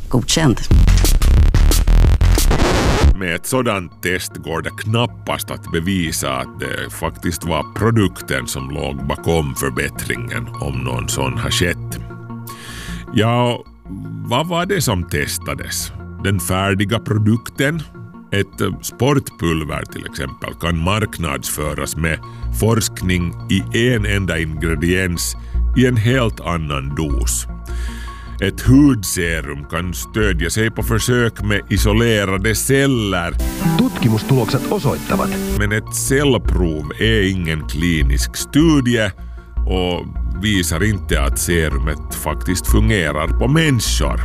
Godkänd. Med ett sådant test går det knappast att bevisa att det faktiskt var produkten som låg bakom förbättringen, om någon sån har skett. Ja, vad var det som testades? Den färdiga produkten? Ett sportpulver till exempel kan marknadsföras med forskning i en enda ingrediens i en helt annan dos. Ett hudserum kan stödja sig på försök med isolerade celler. Tutkimustulokset osoittavat. Men ett cellprov är ingen klinisk studie och visar inte att serumet faktiskt fungerar på människor.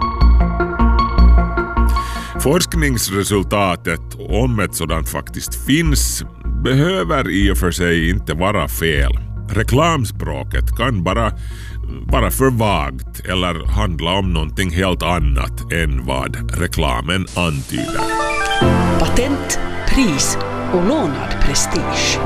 Forskningsresultatet, om ett sådant faktiskt finns, behöver i och för sig inte vara fel. Reklamspråket kan bara vara för vagt eller handla om någonting helt annat än vad reklamen antyder. Patent, pris och lånad prestige.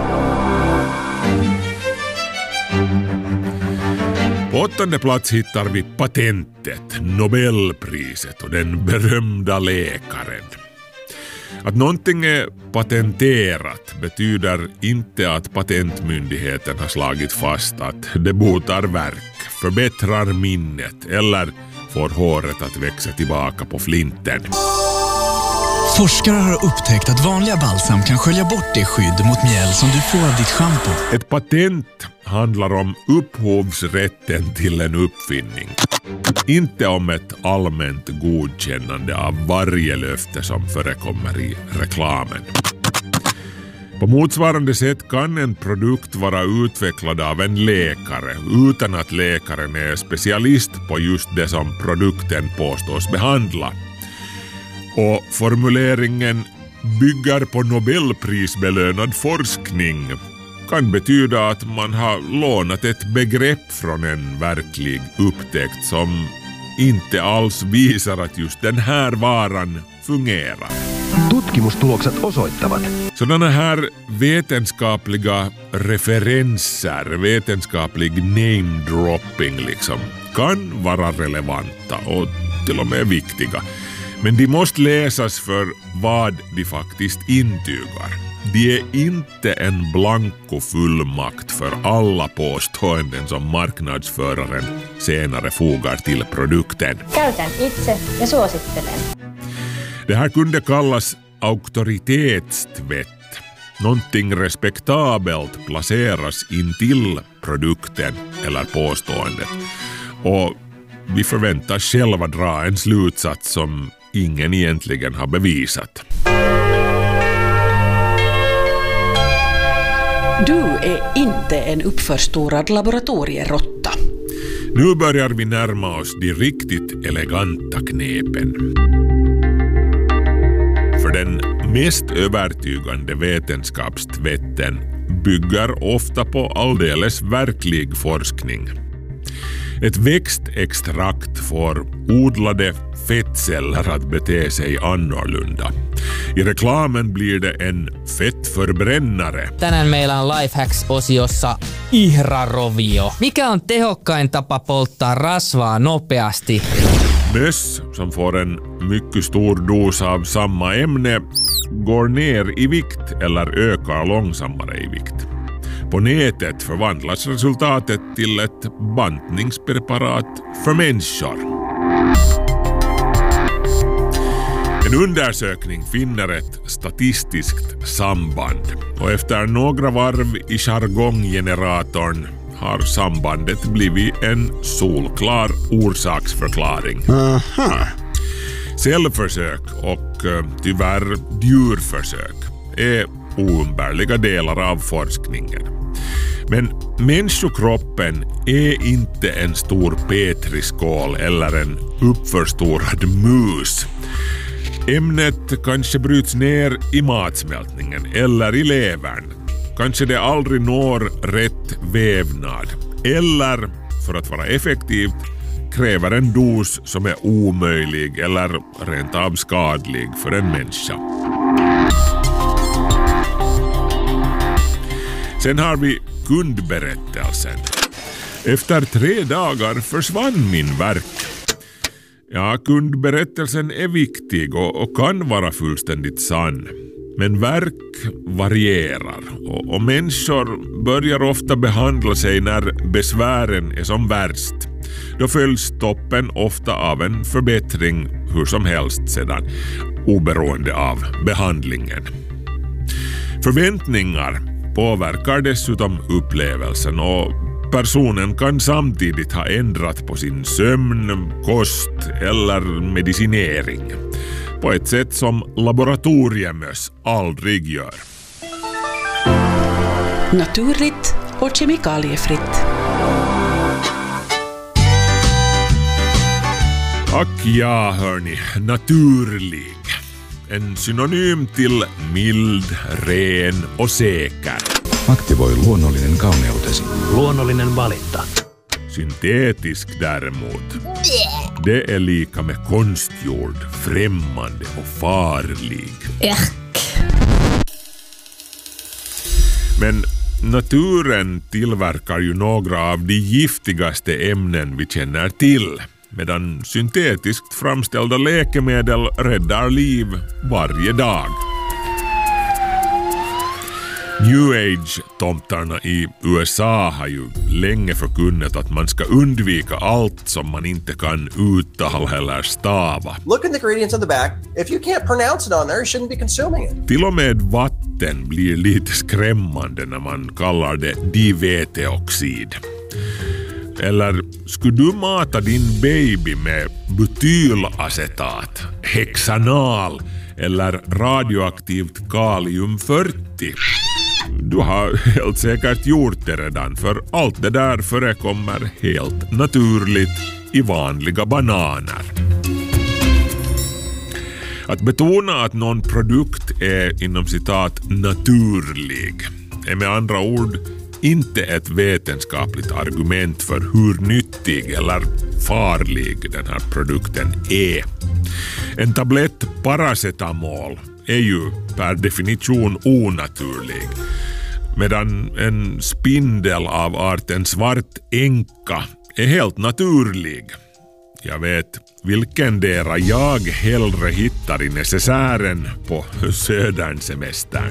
På 8:e plats hittar vi patentet, Nobelpriset och den berömda läkaren. Att någonting är patenterat betyder inte att patentmyndigheten har slagit fast att det botar värk, förbättrar minnet eller får håret att växa tillbaka på flinten. Forskare har upptäckt att vanliga balsam kan skölja bort det skydd mot mjäll som du får av ditt shampoo. Ett patent handlar om upphovsrätten till en uppfinning. Inte om ett allmänt godkännande av varje löfte som förekommer i reklamen. På motsvarande sätt kan en produkt vara utvecklad av en läkare utan att läkaren är specialist på just det som produkten påstås behandla. Och formuleringen bygger på Nobelprisbelönad forskning kan betyda att man har lånat ett begrepp från en verklig upptäckt som inte alls visar att just den här varan fungerar. Tutkimustulokset osoittavat. Sådana här vetenskapliga referenser, vetenskaplig name-dropping liksom, kan vara relevanta och till och med viktiga. Men de måste läsas för vad de faktiskt intygar. De är inte en blanko fullmakt för alla påståenden som marknadsföraren senare fogar till produkten. Käytän itse ja suosittelen. Det här kunde kallas auktoritetstvätt. Någonting respektabelt placeras intill produkten eller påståendet. Och vi förväntas själva dra en slutsats som ingen egentligen har bevisat. Du är inte en uppförstorad laboratorierotta. Nu börjar vi närma oss de riktigt eleganta knepen. För den mest övertygande vetenskapstvätten bygger ofta på alldeles verklig forskning. Ett växtextrakt får odlade fettceller att bete sig annorlunda. I reklamen blir det en fettförbrännare. Tänään meillä on Lifehacks-osiossa ihrarovio. Mikä on tehokkain tapa polttaa rasvaa nopeasti? Möss som får en mycket stor dos av samma ämne går ner i vikt eller ökar långsammare i vikt. På nätet förvandlas resultatet till ett bantningspreparat för människor. En undersökning finner ett statistiskt samband och efter några varv i jargonggeneratorn har sambandet blivit en solklar orsaksförklaring. Aha. Cellförsök och tyvärr djurförsök är oumbärliga delar av forskningen. Men människokroppen är inte en stor petriskål eller en uppförstorad mus. Ämnet kanske bryts ner i matsmältningen eller i levern. Kanske det aldrig når rätt vävnad. Eller, för att vara effektivt, kräver en dos som är omöjlig eller rent av skadlig för en människa. Sen har vi kundberättelsen. Efter 3 dagar försvann min värk. Ja, kundberättelsen är viktig och kan vara fullständigt sann. Men verk varierar och människor börjar ofta behandla sig när besvären är som värst. Då följs toppen ofta av en förbättring hur som helst sedan, oberoende av behandlingen. Förväntningar påverkar dessutom upplevelsen och personen kan samtidigt ha ändrat på sin sömn, kost eller medicinering på ett sätt som laboratoriemöss aldrig gör. Naturligt och kemikaliefritt. Ack ja, hörni, naturlig. En synonym till mild, ren och säker. Aktivoi luonnollinen kauneutesi. Luonnollinen valinta. Syntetisk däremot, det är lika med konstgjord, främmande och farlig. Men naturen tillverkar ju några av de giftigaste ämnen vi känner till, medan syntetiskt framställda läkemedel räddar liv varje dag. New Age-tomtarna i USA har ju länge förkunnat att man ska undvika allt som man inte kan uttala eller stava. Look at the ingredients on the back. If you can't pronounce it on there, you shouldn't be consuming it. Till och med vatten blir lite skrämmande när man kallar det diveteoxid. Eller skulle du mata din baby med butylacetat, hexanal eller radioaktivt kalium 40? Du har helt säkert gjort det redan, för allt det där förekommer helt naturligt i vanliga bananer. Att betona att någon produkt är inom citat naturlig är med andra ord inte ett vetenskapligt argument för hur nyttig eller farlig den här produkten är. En tablett paracetamol är ju per definition onaturlig, medan en spindel av arten svart änka är helt naturlig. Jag vet vilken dera jag hellre hittar i necessären på södernsemestern.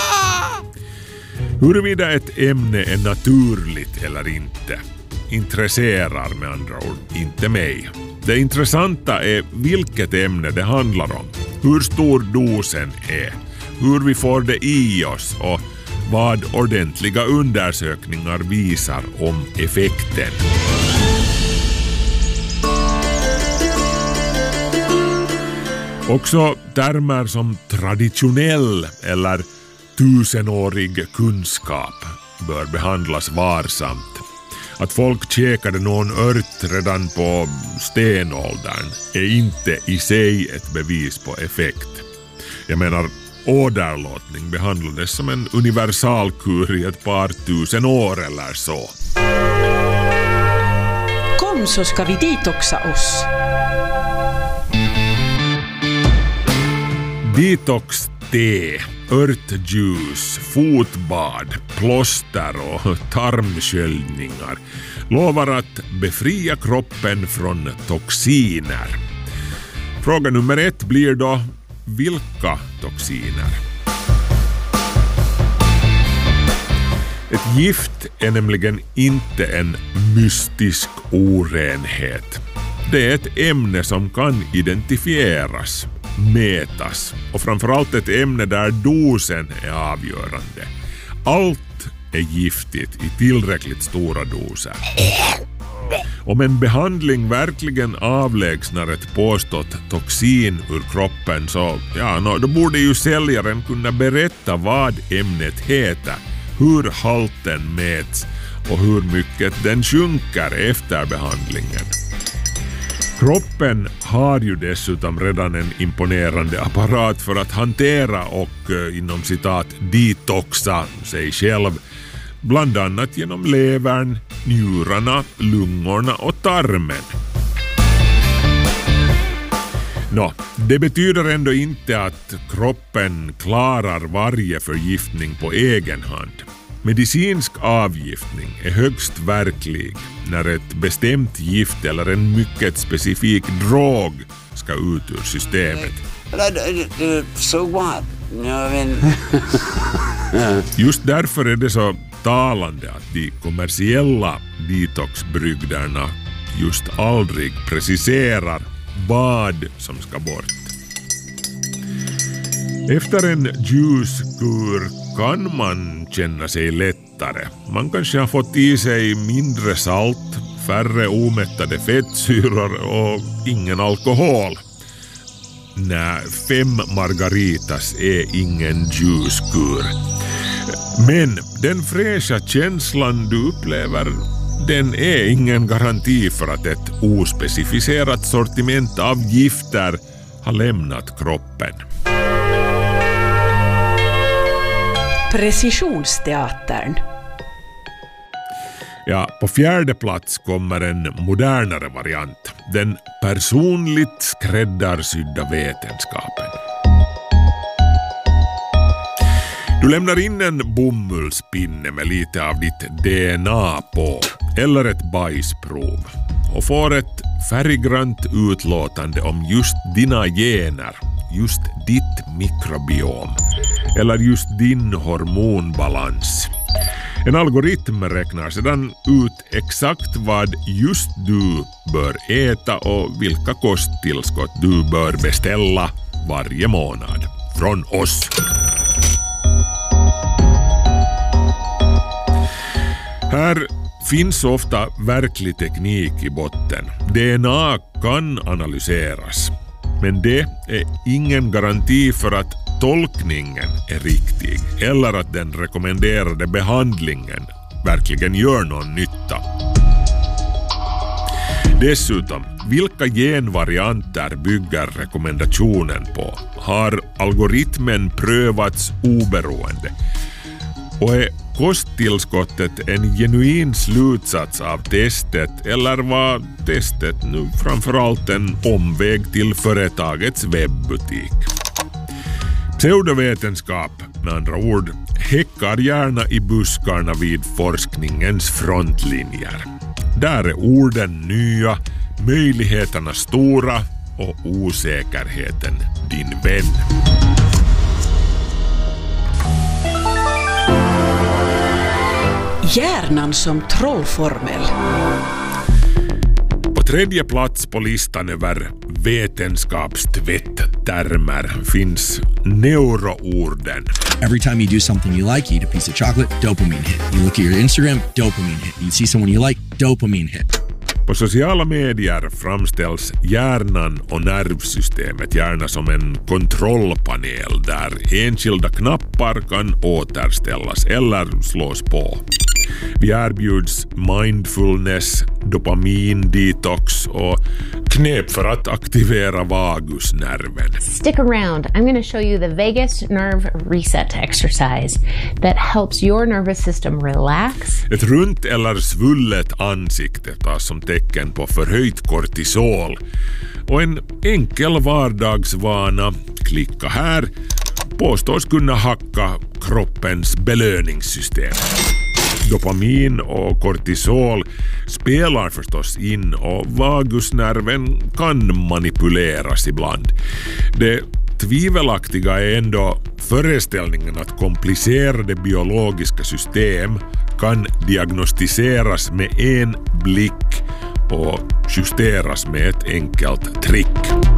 Huruvida ett ämne är naturligt eller inte intresserar med andra ord inte mig. Det intressanta är vilket ämne det handlar om, hur stor dosen är, hur vi får det i oss och vad ordentliga undersökningar visar om effekten. Också termer som traditionell eller tusenårig kunskap bör behandlas varsamt. Att folk käkade någon ört redan på stenåldern är inte i sig ett bevis på effekt. Jag menar, åderlåtning behandlades som en universalkur i ett par tusen år eller så. Kom så ska vi detoxa oss. Detox-te, örtjuice, fotbad, plåster och tarmsköljningar lovar att befria kroppen från toxiner. Fråga nummer 1 blir då, vilka toxiner? Ett gift är nämligen inte en mystisk orenhet. Det är ett ämne som kan identifieras, mätas och framförallt ett ämne där dosen är avgörande. Allt är giftigt i tillräckligt stora doser. Om en behandling verkligen avlägsnar ett påstått toxin ur kroppen så då borde ju säljaren kunna berätta vad ämnet heter, hur halten mäts och hur mycket den sjunker efter behandlingen. Kroppen har ju dessutom redan en imponerande apparat för att hantera och inom citat detoxa sig själv, bland annat genom levern, njurarna, lungorna och tarmen. Det betyder ändå inte att kroppen klarar varje förgiftning på egen hand. medicinsk avgiftning är högst verklig när ett bestämt gift eller en mycket specifik drog ska ut ur systemet. So what? I mean... Just därför är det så talande att de kommersiella detoxbrygderna just aldrig preciserar vad som ska bort. Efter en ljuskur kan man känna sig lättare. Man kanske har fått i sig mindre salt, färre omättade fettsyror och ingen alkohol. Nej, 5 margaritas är ingen ljuskur. Men den fräscha känslan du upplever, den är ingen garanti för att ett ospecificerat sortiment av gifter har lämnat kroppen. Precisionsteatern. Ja, på 4:e plats kommer en modernare variant. Den personligt skräddarsydda vetenskapen. Du lämnar in en bomullspinne med lite av ditt DNA på, eller ett bajsprov, och får ett färggrönt utlåtande om just dina gener, just ditt mikrobiom, eller just din hormonbalans. En algoritm räknar sedan ut exakt vad just du bör äta och vilka kosttillskott du bör beställa varje månad från oss. Här finns ofta verklig teknik i botten. DNA kan analyseras, men det är ingen garanti för att tolkningen är riktig eller att den rekommenderade behandlingen verkligen gör någon nytta. Dessutom, vilka genvarianter bygger rekommendationen på? Har algoritmen prövats oberoende? Och är kosttillskottet en genuin slutsats av testet eller var testet nu framförallt en omväg till företagets webbutik? Pseudovetenskap, med andra ord, häckar gärna i buskarna vid forskningens frontlinjer. Där är orden nya, möjligheterna stora och osäkerheten din vän. Hjärnan som trollformel. På 3:e plats på listan över vetenskapstvätttermer finns neuroorden. Every time you do something you like, you eat a piece of chocolate, dopamine hit. You look at your Instagram, dopamine hit. You see someone you like, dopamine hit. På sociala medier framställs hjärnan och nervsystemet gärna som en kontrollpanel där enskilda knappar kan återställas eller slås på. Vi erbjuds mindfulness, dopamin-detox och knep för att aktivera vagusnerven. Stick around. I'm going to show you the vagus nerve reset exercise that helps your nervous system relax. Ett runt eller svullet ansikte tas som tecken på förhöjt kortisol. Och en enkel vardagsvana, klicka här, påstås kunna hacka kroppens belöningssystem. Dopamin och kortisol spelar förstås in och vagusnerven kan manipuleras ibland. Det tvivelaktiga är ändå föreställningen att komplicerade biologiska system kan diagnostiseras med en blick och justeras med ett enkelt trick.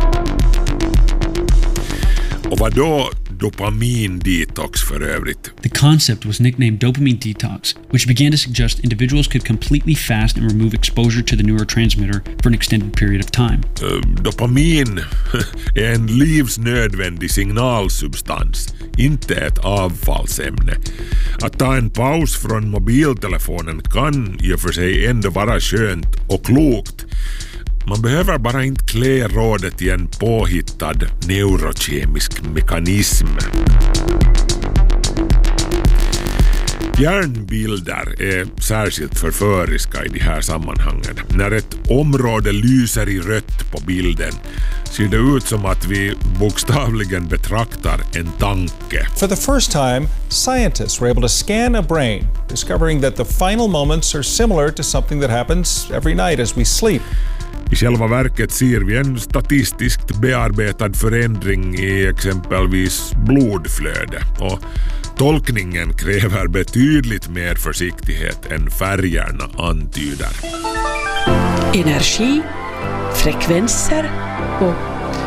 Och vad då dopamin-detox för övrigt? The concept was nicknamed dopamine detox, which began to suggest individuals could completely fast and remove exposure to the neurotransmitter for an extended period of time. Dopamin är en livsnödvändig signalsubstans, inte ett avfallsämne. Att ta en paus från mobiltelefonen kan i och för sig ändå vara skönt och klokt. Man behöver bara inte klä rådet i en påhittad neurokemisk mekanism. Järnbilder är särskilt förföriska i de här sammanhangen. När ett område lyser i rött på bilden ser det ut som att vi bokstavligen betraktar en tanke. For the first time, scientists were able to scan a brain, discovering that the final moments are similar to something that happens every night as we sleep. I själva verket ser vi en statistiskt bearbetad förändring i exempelvis blodflöde och tolkningen kräver betydligt mer försiktighet än färgerna antyder. Energi, frekvenser och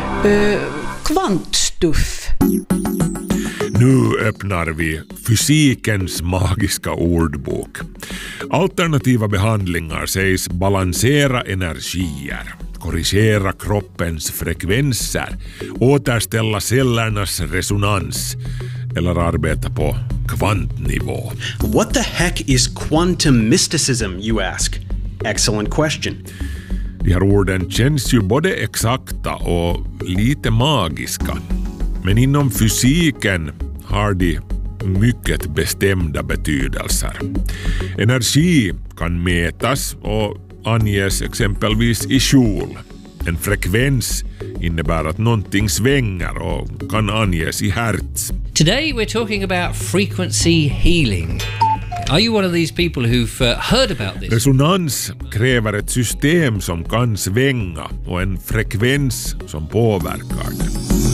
kvantstuff. Nu öppnar vi fysikens magiska ordbok. Alternativa behandlingar sägs balansera energier, korrigera kroppens frekvenser, återställa cellernas resonans eller arbeta på kvantnivå. What the heck is quantum mysticism, you ask? Excellent question. De här orden känns ju både exakta och lite magiska. Men inom fysiken har de mycket bestämda betydelser. Energi kan mätas och anges exempelvis i joule. En frekvens innebär att någonting svänger och kan anges i hertz. Today we're talking about frequency healing. Are you one of these people who've heard about this? Resonans kräver ett system som kan svänga och en frekvens som påverkar det.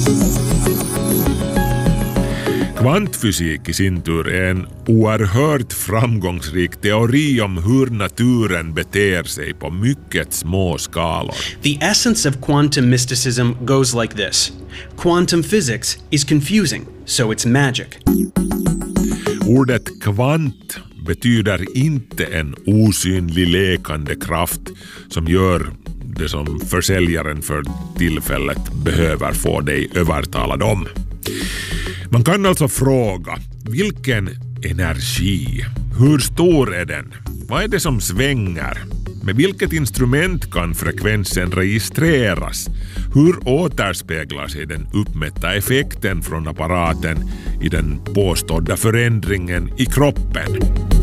Kvantfysik i sin tur är en oerhört framgångsrik teori om hur naturen beter sig på mycket små skalor. The essence of quantum mysticism goes like this. Quantum physics is confusing, so it's magic. Ordet kvant betyder inte en osynlig lekande kraft som gör det som försäljaren för tillfället behöver få dig övertalad om. Man kan alltså fråga, vilken energi? Hur stor är den? Vad är det som svänger? Med vilket instrument kan frekvensen registreras? Hur återspeglar sig den uppmätta effekten från apparaten i den påstådda förändringen i kroppen?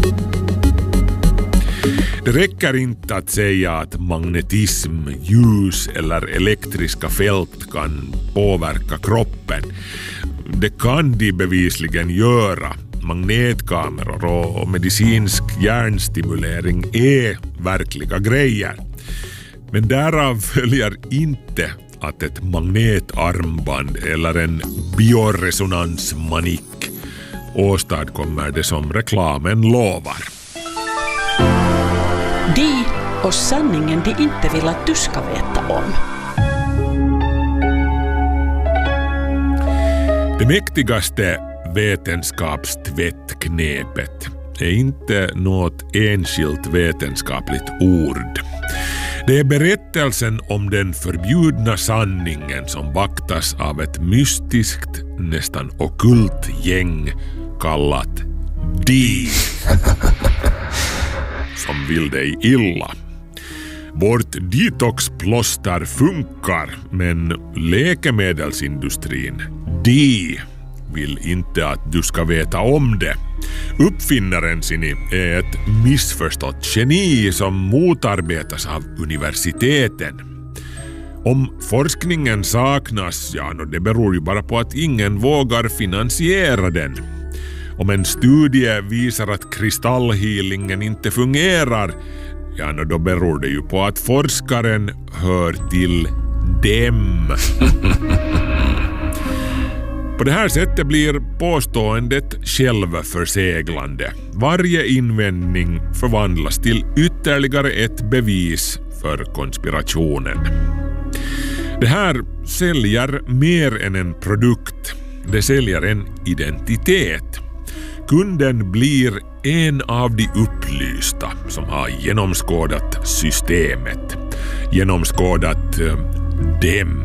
Det räcker inte att säga att magnetism, ljus eller elektriska fält kan påverka kroppen. Det kan de bevisligen göra. Magnetkameror och medicinsk hjärnstimulering är verkliga grejer. Men därav följer inte att ett magnetarmband eller en bioresonansmanik åstadkommer det som reklamen lovar. De och sanningen de inte vill att du ska veta om. Det mäktigaste vetenskapstvättknepet är inte något enskilt vetenskapligt ord. Det är berättelsen om den förbjudna sanningen som vaktas av ett mystiskt, nästan ockult gäng kallat de som vill dig illa. Vårt detoxplåster funkar, men läkemedelsindustrin, de vill inte att du ska veta om det. Uppfinnaren Sini är ett missförstått geni som motarbetas av universiteten. Om forskningen saknas, det beror ju bara på att ingen vågar finansiera den. Om en studie visar att kristallhealingen inte fungerar, då beror det ju på att forskaren hör till dem. På det här sättet blir påståendet självförseglande. Varje invändning förvandlas till ytterligare ett bevis för konspirationen. Det här säljer mer än en produkt. Det säljer en identitet. Kunden blir en av de upplysta som har genomskådat systemet. Genomskådat dem.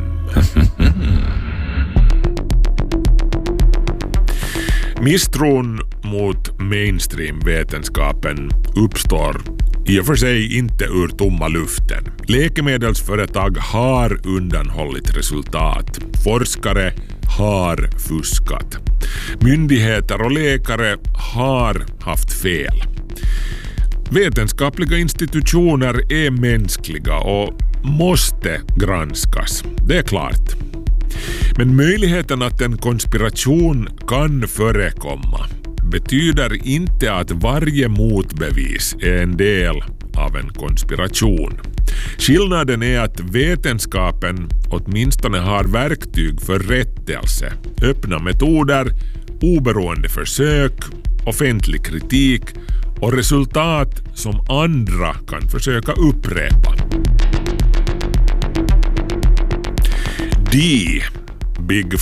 Misstron mot mainstream-vetenskapen uppstår i och för sig inte ur tomma luften. Läkemedelsföretag har undanhållit resultat. Forskare har fuskat. Myndigheter och läkare har haft fel. Vetenskapliga institutioner är mänskliga och måste granskas. Det är klart. Men möjligheten att en konspiration kan förekomma betyder inte att varje motbevis är en del av en konspiration. Skillnaden är att vetenskapen åtminstone har verktyg för rättelse, öppna metoder, oberoende försök, offentlig kritik och resultat som andra kan försöka upprepa. Big